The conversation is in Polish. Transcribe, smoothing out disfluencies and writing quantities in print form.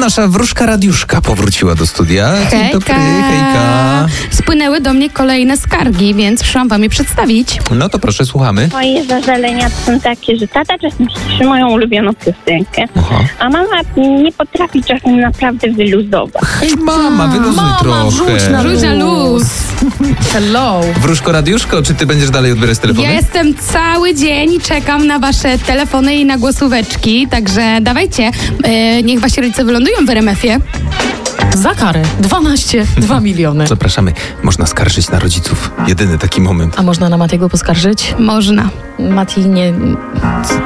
nasza wróżka Radiuszka powróciła do studia. Dzień dobry, hejka. Spłynęły do mnie kolejne skargi, więc przyszłam wam je przedstawić. No to proszę, słuchamy. Moje zażalenia są takie, że tata czasem śpieszy moją ulubioną piosenkę, Aha. a mama nie potrafi czasem naprawdę wyluzować. Hej mama, wyluzuj trochę. Rzuć na luz. Hello. Wróżko Radiuszko, czy ty będziesz dalej odbierać telefony? Ja jestem cały dzień i czekam na wasze telefony i na głosóweczki, także dawajcie, niech wasi rodzice wylądują w RMF-ie. Za karę. 2 miliony. Zapraszamy. Można skarżyć na rodziców. Jedyny taki moment. A można na Matiego poskarżyć? Można. Mati nie...